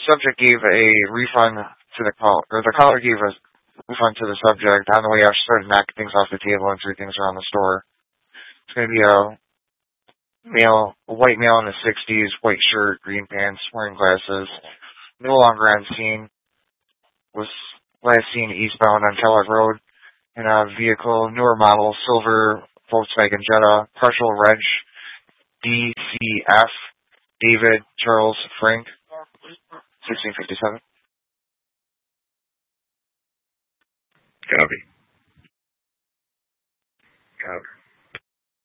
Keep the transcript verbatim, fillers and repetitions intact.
subject gave a refund to the call, or the caller gave a refund to the subject. On the way out, she started knocking things off the table and threw things around the store. It's going to be a male, a white male in his sixties, white shirt, green pants, wearing glasses, no longer on scene. Was last seen eastbound on Kellogg Road in a vehicle, newer model, silver Volkswagen Jetta, partial reg, D C F, David Charles Frank, sixteen fifty-seven. Copy. Copy.